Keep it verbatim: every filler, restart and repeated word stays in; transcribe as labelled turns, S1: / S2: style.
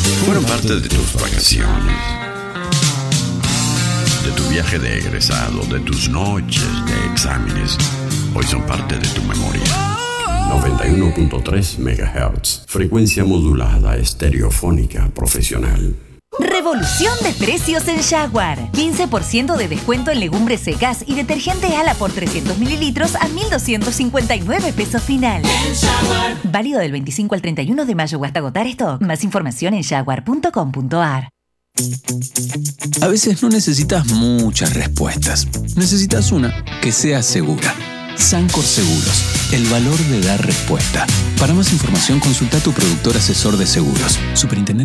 S1: fueron parte de tus vacaciones, de tu viaje de egresado, de tus noches de exámenes. Hoy son parte de tu memoria. noventa y uno punto tres megahertz, frecuencia modulada estereofónica profesional.
S2: Revolución de precios en Jaguar. quince por ciento de descuento en legumbres secas y detergente Ala por trescientos mililitros a mil doscientos cincuenta y nueve pesos final. Válido del veinticinco al treinta y uno de mayo o hasta agotar stock. Más información en jaguar punto com punto a r.
S3: A veces no necesitas muchas respuestas. Necesitas una que sea segura. Sancor Seguros, el valor de dar respuesta. Para más información consulta a tu productor asesor de seguros. Superintendencia